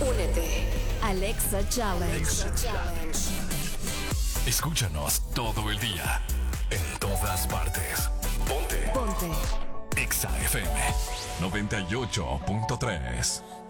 Únete. Alexa Challenge. Escúchanos todo el día, en todas partes. Ponte. Ponte. Exa FM 98.3.